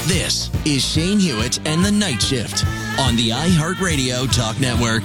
This is Shane Hewitt and the Night Shift on the iHeartRadio Talk Network.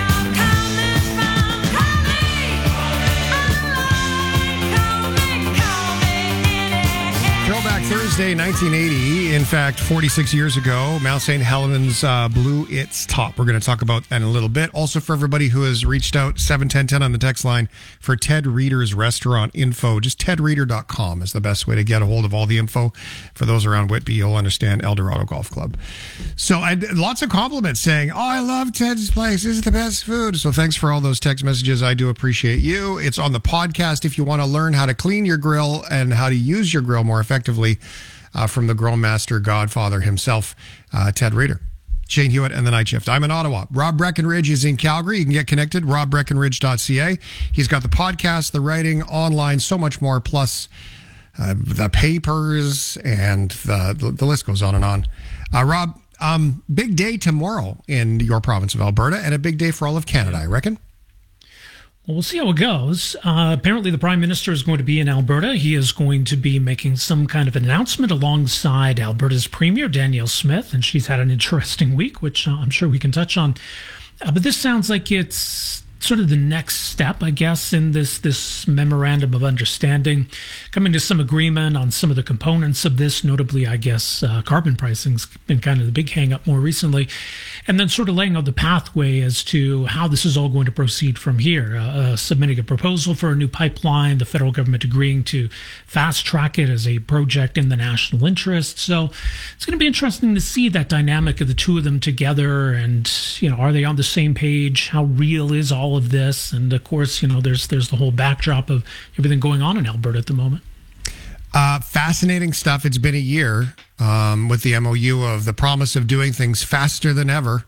Throwback Thursday, 1980. In fact, 46 years ago, Mount St. Helens blew its top. We're going to talk about that in a little bit. Also, for everybody who has reached out, 71010 on the text line for Ted Reader's restaurant info. Just tedreader.com is the best way to get a hold of all the info. For those around Whitby, you'll understand Eldorado Golf Club. So lots of compliments saying, oh, I love Ted's place. This is the best food. So thanks for all those text messages. I do appreciate you. It's on the podcast if you want to learn how to clean your grill and how to use your grill more effectively. From the grill master godfather himself, Ted Reader. Shane Hewitt and the Night Shift. I'm in Ottawa. Rob Breckenridge is in Calgary. You can get connected, robbreckenridge.ca. He's got the podcast, the writing, online, so much more, plus the papers, and the list goes on and on. Rob, big day tomorrow in your province of Alberta, and a big day for all of Canada, I reckon. Well, we'll see how it goes. Apparently, the Prime Minister is going to be in Alberta. He is going to be making some kind of an announcement alongside Alberta's Premier, Danielle Smith, and she's had an interesting week, which I'm sure we can touch on. But this sounds like it's sort of the next step, I guess, in this memorandum of understanding, coming to some agreement on some of the components of this, notably, I guess, carbon pricing's been kind of the big hang-up more recently, and then sort of laying out the pathway as to how this is all going to proceed from here, submitting a proposal for a new pipeline, the federal government agreeing to fast-track it as a project in the national interest. So it's going to be interesting to see that dynamic of the two of them together, and, are they on the same page? How real is all of this? And of course, there's the whole backdrop of everything going on in Alberta at the moment. Fascinating stuff. It's been a year with the MOU of the promise of doing things faster than ever.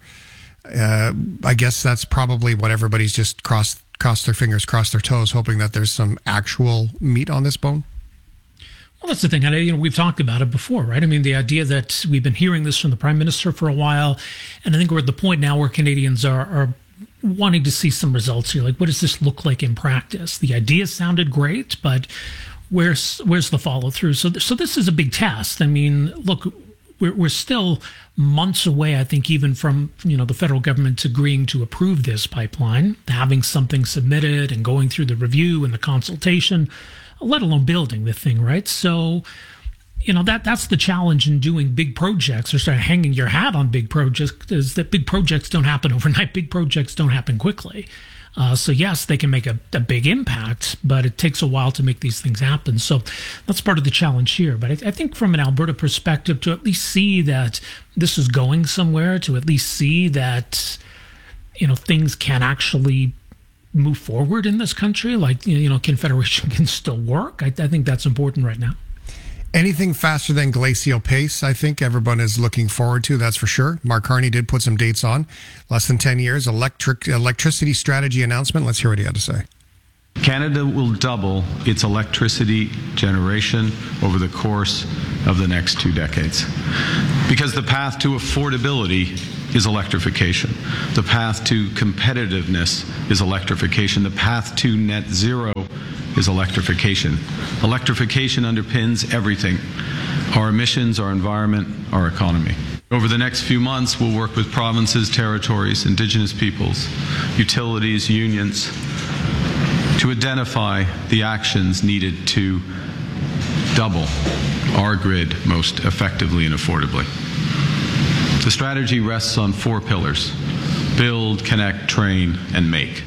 I guess that's probably what everybody's just crossed their fingers, crossed their toes, hoping that there's some actual meat on this bone. Well, that's the thing. We've talked about it before, right? I mean, the idea that we've been hearing this from the Prime Minister for a while, and I think we're at the point now where Canadians are wanting to see some results here. Like, what does this look like in practice? The idea sounded great, but where's the follow through? So this is a big test. I mean, look, we're still months away, I think, even from the federal government agreeing to approve this pipeline, having something submitted and going through the review and the consultation, let alone building the thing, right? So that's the challenge in doing big projects, or sort of hanging your hat on big projects, is that big projects don't happen overnight. Big projects don't happen quickly. So yes, they can make a big impact, but it takes a while to make these things happen. So that's part of the challenge here. But I think from an Alberta perspective, to at least see that this is going somewhere, to at least see that, things can actually move forward in this country, like, Confederation can still work. I think that's important right now. Anything faster than glacial pace, I think everyone is looking forward to, that's for sure. Mark Carney did put some dates on. Less than 10 years, electricity strategy announcement. Let's hear what he had to say. Canada will double its electricity generation over the course of the next 2 decades. Because the path to affordability is electrification. The path to competitiveness is electrification. The path to net zero is electrification. Electrification underpins everything: our emissions, our environment, our economy. Over the next few months, we'll work with provinces, territories, Indigenous peoples, utilities, unions, to identify the actions needed to double our grid most effectively and affordably. The strategy rests on 4 pillars: build, connect, train, and make.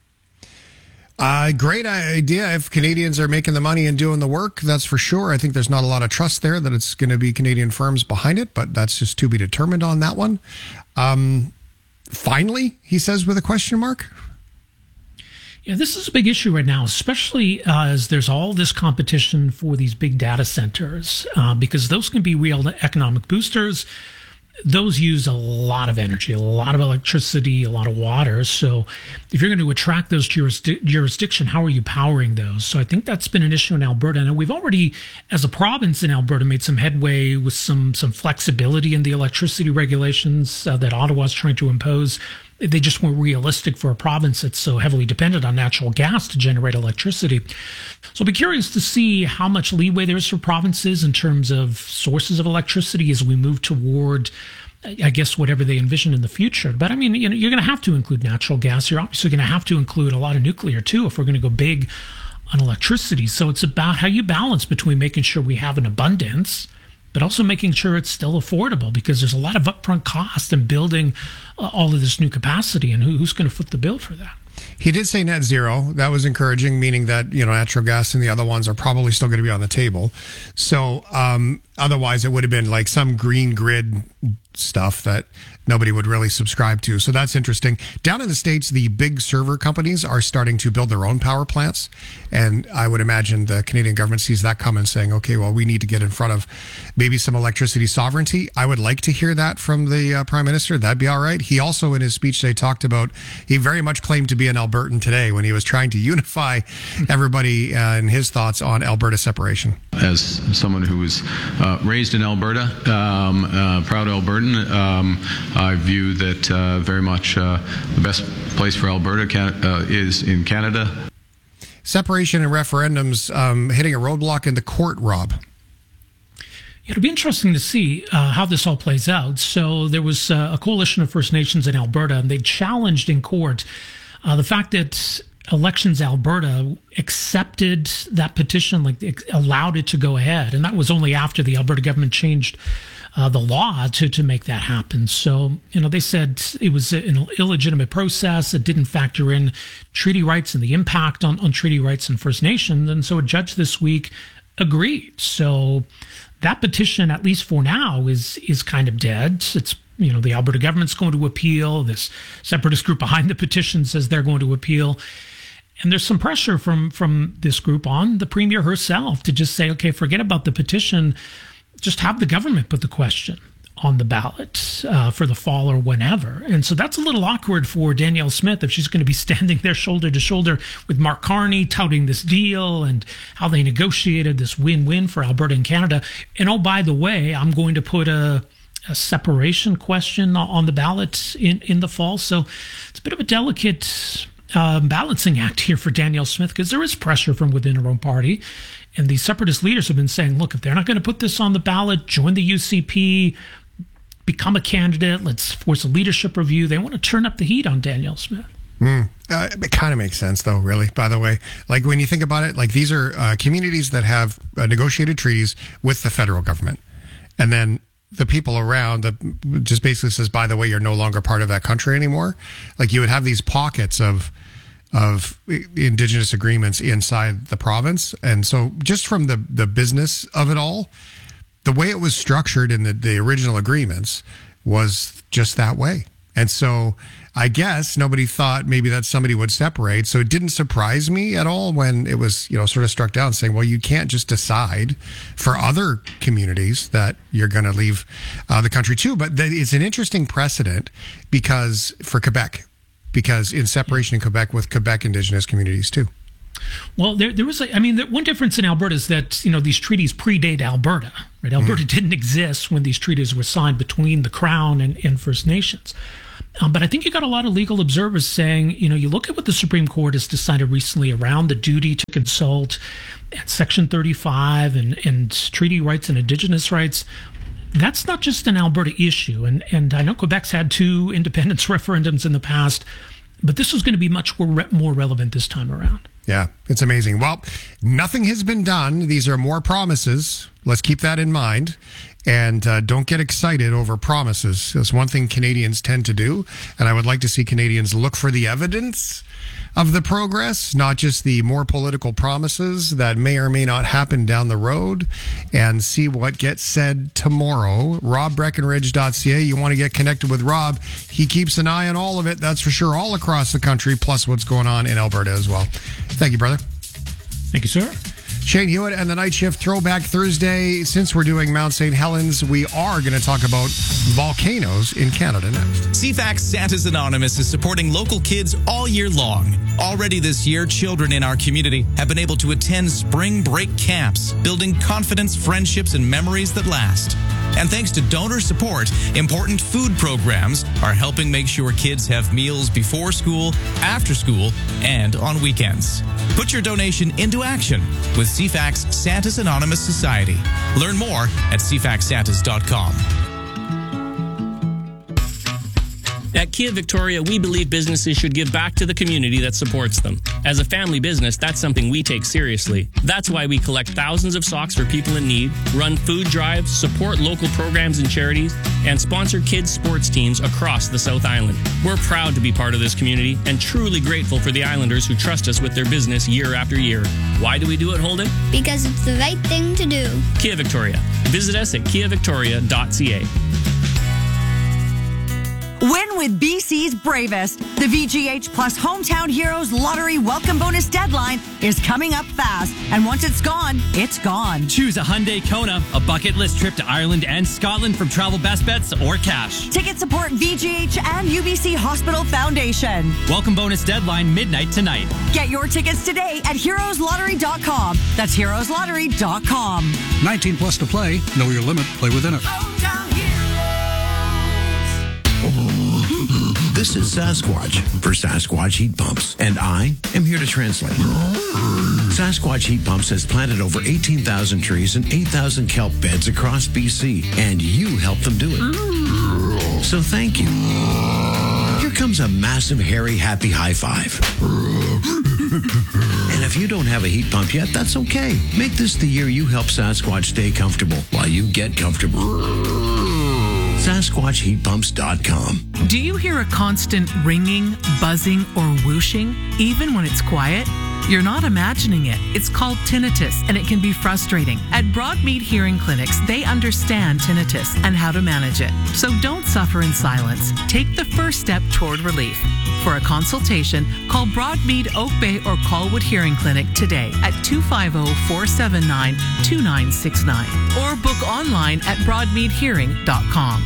Great idea. If Canadians are making the money and doing the work, that's for sure. I think there's not a lot of trust there that it's going to be Canadian firms behind it, but that's just to be determined on that one. Finally, he says with a question mark. Yeah, this is a big issue right now, especially as there's all this competition for these big data centers, because those can be real economic boosters. Those use a lot of energy, a lot of electricity, a lot of water. So if you're going to attract those jurisdiction, how are you powering those? So I think that's been an issue in Alberta. And we've already, as a province in Alberta, made some headway with some flexibility in the electricity regulations that Ottawa's trying to impose they just weren't realistic for a province that's so heavily dependent on natural gas to generate electricity. So I'll be curious to see how much leeway there is for provinces in terms of sources of electricity as we move toward, I guess, whatever they envision in the future. But I mean, you're going to have to include natural gas. You're obviously going to have to include a lot of nuclear too if we're going to go big on electricity. So it's about how you balance between making sure we have an abundance, but also making sure it's still affordable, because there's a lot of upfront cost in building all of this new capacity, and who's going to foot the bill for that? He did say net zero. That was encouraging, meaning that, natural gas and the other ones are probably still going to be on the table. So otherwise, it would have been like some green grid stuff that nobody would really subscribe to. So that's interesting. Down in the States, the big server companies are starting to build their own power plants. And I would imagine the Canadian government sees that coming, saying, okay, well, we need to get in front of maybe some electricity sovereignty. I would like to hear that from the Prime Minister. That'd be all right. He also, in his speech today, talked about, he very much claimed to be an Albertan today when he was trying to unify everybody and his thoughts on Alberta separation. As someone who was raised in Alberta, proud Albertan, I view that very much the best place for Alberta is in Canada. Separation and referendums hitting a roadblock in the court, Rob. It'll be interesting to see how this all plays out. So there was a coalition of First Nations in Alberta, and they challenged in court the fact that Elections Alberta accepted that petition, like allowed it to go ahead. And that was only after the Alberta government changed the law to make that happen. So, they said it was an illegitimate process. It didn't factor in treaty rights and the impact on treaty rights and First Nations. And so a judge this week agreed. So that petition, at least for now, is kind of dead. It's, the Alberta government's going to appeal. This separatist group behind the petition says they're going to appeal. And there's some pressure from this group on the Premier herself to just say, okay, forget about the petition. Just have the government put the question on the ballot for the fall or whenever. And so that's a little awkward for Danielle Smith if she's going to be standing there shoulder to shoulder with Mark Carney touting this deal and how they negotiated this win-win for Alberta and Canada. And oh, by the way, I'm going to put a separation question on the ballot in the fall. So it's a bit of a delicate balancing act here for Danielle Smith, because there is pressure from within her own party. And the separatist leaders have been saying, look, if they're not going to put this on the ballot, join the UCP, become a candidate, let's force a leadership review. They want to turn up the heat on Danielle Smith. It kind of makes sense, though, really, by the way. Like, when you think about it, like, these are communities that have negotiated treaties with the federal government. And then the people around that just basically says, by the way, you're no longer part of that country anymore. Like, you would have these pockets of Indigenous agreements inside the province. And so just from the business of it all, the way it was structured in the original agreements was just that way. And so I guess nobody thought maybe that somebody would separate. So it didn't surprise me at all when it was, sort of struck down, saying, well, you can't just decide for other communities that you're going to leave the country too. But it's an interesting precedent because for Quebec, because in separation in Quebec with Quebec Indigenous communities too. Well, there was, the one difference in Alberta is that, these treaties predate Alberta, right? Alberta didn't exist when these treaties were signed between the Crown and First Nations. But I think you got a lot of legal observers saying, you look at what the Supreme Court has decided recently around the duty to consult and Section 35 and treaty rights and Indigenous rights. That's not just an Alberta issue. And I know Quebec's had 2 independence referendums in the past, but this was going to be much more relevant this time around. Yeah, it's amazing. Well, nothing has been done. These are more promises. Let's keep that in mind. And don't get excited over promises. That's one thing Canadians tend to do. And I would like to see Canadians look for the evidence of the progress, not just the more political promises that may or may not happen down the road, and see what gets said tomorrow. RobBreckenridge.ca. You want to get connected with Rob. He keeps an eye on all of it, that's for sure, all across the country, plus what's going on in Alberta as well. Thank you, brother. Thank you, sir. Shane Hewitt and the Night Shift Throwback Thursday. Since we're doing Mount St. Helens, we are going to talk about volcanoes in Canada next. CFAX Santa's Anonymous is supporting local kids all year long. Already this year, children in our community have been able to attend spring break camps, building confidence, friendships, and memories that last. And thanks to donor support, important food programs are helping make sure kids have meals before school, after school, and on weekends. Put your donation into action with CFAC's Santa's Anonymous Society. Learn more at cfacsantas.com. At Kia Victoria, we believe businesses should give back to the community that supports them. As a family business, that's something we take seriously. That's why we collect thousands of socks for people in need, run food drives, support local programs and charities, and sponsor kids' sports teams across the South Island. We're proud to be part of this community and truly grateful for the Islanders who trust us with their business year after year. Why do we do it, Holden? Because it's the right thing to do. Kia Victoria. Visit us at kiavictoria.ca. Win with BC's Bravest. The VGH Plus Hometown Heroes Lottery Welcome Bonus deadline is coming up fast. And once it's gone, it's gone. Choose a Hyundai Kona, a bucket list trip to Ireland and Scotland from Travel Best Bets, or cash. Tickets support VGH and UBC Hospital Foundation. Welcome bonus deadline midnight tonight. Get your tickets today at heroeslottery.com. That's heroeslottery.com. 19 plus to play. Know your limit. Play within it. This is Sasquatch for Sasquatch Heat Pumps, and I am here to translate. Sasquatch Heat Pumps has planted over 18,000 trees and 8,000 kelp beds across BC, and you helped them do it. So thank you. Here comes a massive, hairy, happy high five. And if you don't have a heat pump yet, that's okay. Make this the year you help Sasquatch stay comfortable while you get comfortable. SasquatchHeatPumps.com. Do you hear a constant ringing, buzzing, or whooshing, even when it's quiet? You're not imagining it. It's called tinnitus, and it can be frustrating. At Broadmead Hearing Clinics, they understand tinnitus and how to manage it. So don't suffer in silence. Take the first step toward relief. For a consultation, call Broadmead Oak Bay or Colwood Hearing Clinic today at 250-479-2969 or book online at broadmeadhearing.com.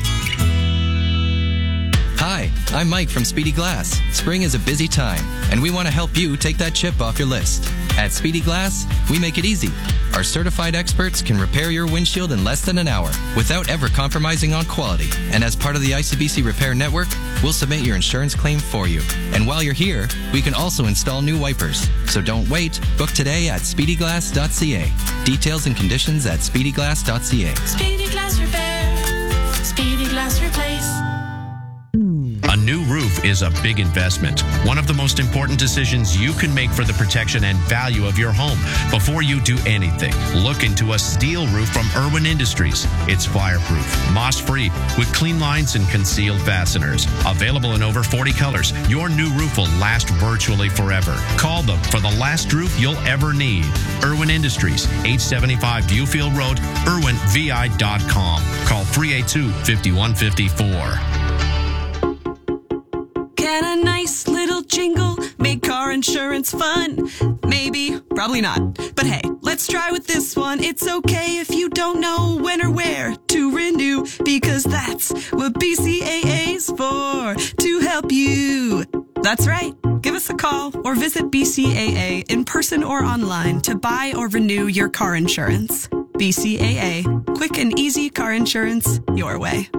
Hi, I'm Mike from Speedy Glass. Spring is a busy time, and we want to help you take that chip off your list. At Speedy Glass, we make it easy. Our certified experts can repair your windshield in less than an hour without ever compromising on quality. And as part of the ICBC Repair Network, we'll submit your insurance claim for you. And while you're here, we can also install new wipers. So don't wait. Book today at speedyglass.ca. Details and conditions at speedyglass.ca. Speedy Glass Repair. Speedy Glass Replace. A new roof is a big investment. One of the most important decisions you can make for the protection and value of your home. Before you do anything, look into a steel roof from Irwin Industries. It's fireproof, moss-free, with clean lines and concealed fasteners. Available in over 40 colors, your new roof will last virtually forever. Call them for the last roof you'll ever need. Irwin Industries, 875 Viewfield Road, irwinvi.com. Call 382-5154. Can a nice little jingle make car insurance fun? Maybe, probably not. But hey, let's try with this one. It's okay if you don't know when or where to renew, because that's what BCAA's for, to help you. That's right. Give us a call or visit BCAA in person or online to buy or renew your car insurance. BCAA. Quick and easy car insurance your way.